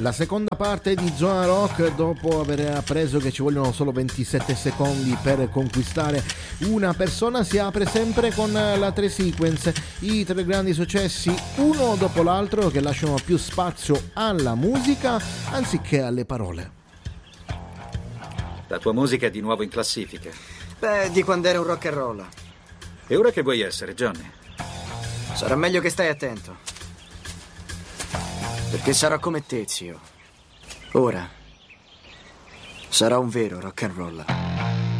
La seconda parte di Zona Rock, dopo aver appreso che ci vogliono solo 27 secondi per conquistare una persona, si apre sempre con la 3 sequence, i 3 grandi successi uno dopo l'altro che lasciano più spazio alla musica anziché alle parole. La tua musica è di nuovo in classifica. Beh, di quando era un rock and roll. E ora che vuoi essere, Johnny? Sarà meglio che stai attento. Perché sarò come te, zio. Ora sarò un vero rock and roll.